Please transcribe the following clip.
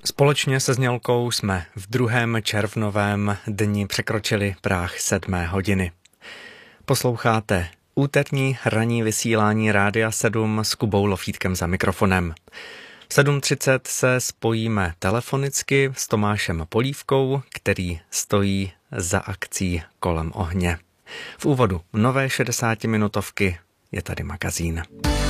Společně se Znělkou jsme v 2. červnovém dni překročili práh 7. hodiny. Posloucháte úterní ranní vysílání Rádia 7 s Kubou Lofítkem za mikrofonem. V 7:30 se spojíme telefonicky s Tomášem Polívkou, který stojí za akcí Kolem ohně. V úvodu nové 60minutovky je tady magazín.